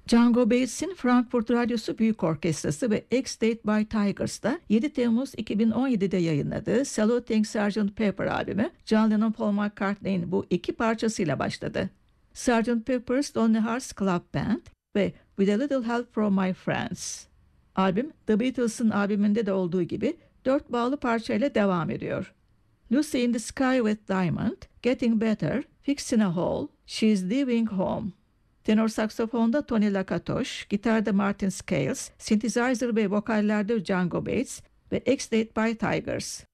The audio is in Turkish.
Django Bates'in Frankfurt Radyosu Büyük Orkestrası ve X-Date by Tigers'da 7 Temmuz 2017'de yayınladığı Saluting Sgt. Pepper albümü John Lennon Paul McCartney'in bu iki parçasıyla başladı. Sgt. Pepper's Lonely Hearts Club Band ve With a Little Help from My Friends. Albüm The Beatles'ın albümünde de olduğu gibi 4 bağlı parçayla devam ediyor. Lucy in the Sky with Diamond, Getting Better, Fixing a Hole, She's Leaving Home. Tenor saksafonda Tony Lakatosh, gitarda Martin Scales, synthesizer ve vokallerde Django Bates ve X-Date by Tigers.